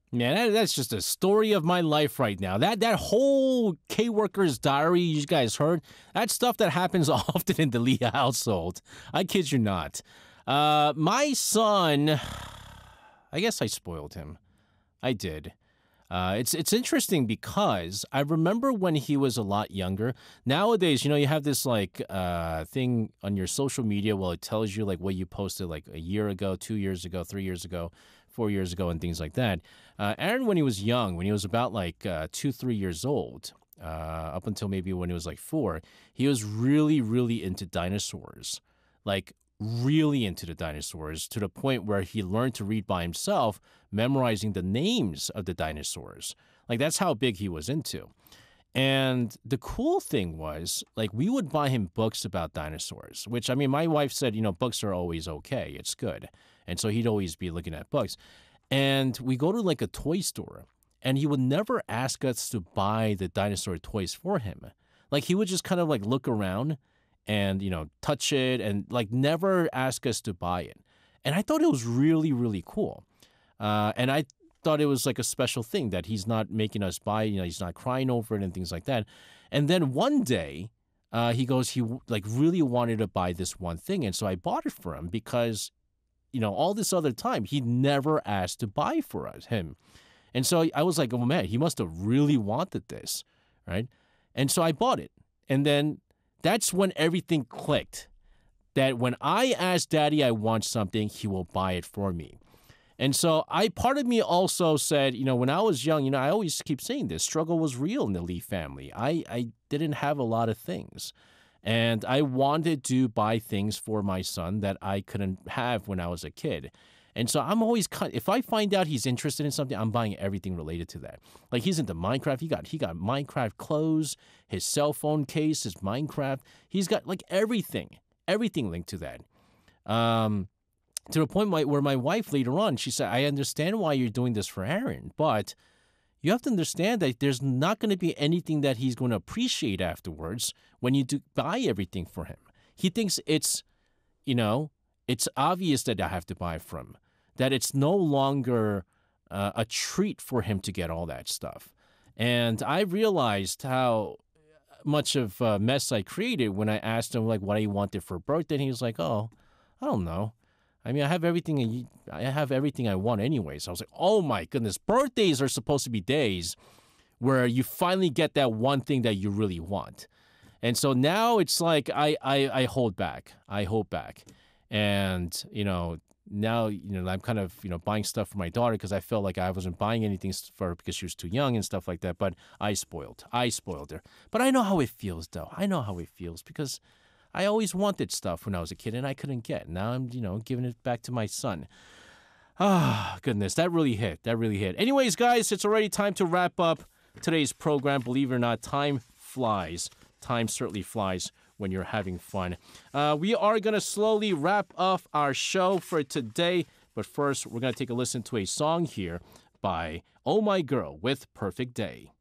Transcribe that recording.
Man, that's just a story of my life right now. That whole K-Worker's Diary you guys heard, that's stuff that happens often in the Lee household. I kid you not. My son, I guess I spoiled him. I did. It's interesting because I remember when he was a lot younger. Nowadays, you have this like thing on your social media where it tells you like what you posted like a year ago, 2 years ago, 3 years ago, 4 years ago, and things like that. Aaron, when he was young, when he was about like 2, 3 years old, up until maybe when he was like 4, he was really, really into dinosaurs. Like really into the dinosaurs to the point where he learned to read by himself, memorizing the names of the dinosaurs. Like that's how big he was into. And the cool thing was, like, we would buy him books about dinosaurs, which, I mean, my wife said, books are always okay. It's good. And so he'd always be looking at books. And we go to like a toy store, and he would never ask us to buy the dinosaur toys for him. Like, he would just kind of like look around and, touch it and like never ask us to buy it. And I thought it was really, really cool. And I thought it was like a special thing that he's not making us buy, he's not crying over it and things like that. And then one day, he goes, he like really wanted to buy this one thing. And so I bought it for him because, all this other time, he never asked to buy for him. And so I was like, oh man, he must have really wanted this, right? And so I bought it. And then that's when everything clicked. That when I ask Daddy I want something, he will buy it for me. And so part of me also said, when I was young, I always keep saying this, struggle was real in the Lee family. I didn't have a lot of things. And I wanted to buy things for my son that I couldn't have when I was a kid. And so I'm always if I find out he's interested in something, I'm buying everything related to that. Like he's into Minecraft. He got Minecraft clothes, his cell phone case, his Minecraft. He's got like everything linked to that. To the point where my wife later on, she said, I understand why you're doing this for Aaron, but you have to understand that there's not going to be anything that he's going to appreciate afterwards when you do buy everything for him. He thinks it's obvious that I have to buy from, that it's no longer a treat for him to get all that stuff. And I realized how much of a mess I created when I asked him like what he wanted for birthday. And he was like, oh, I don't know. I mean, I have everything I want anyway. So I was like, oh my goodness, birthdays are supposed to be days where you finally get that one thing that you really want. And so now it's like I hold back. I hold back. And, now, I'm kind of, buying stuff for my daughter because I felt like I wasn't buying anything for her because she was too young and stuff like that. But I spoiled her. But I know how it feels, though. I know how it feels because I always wanted stuff when I was a kid and I couldn't get. Now I'm, giving it back to my son. Ah, goodness, that really hit. Anyways, guys, it's already time to wrap up today's program. Believe it or not, time flies. Time certainly flies when you're having fun. We are going to slowly wrap up our show for today. But first, we're going to take a listen to a song here by Oh My Girl with Perfect Day.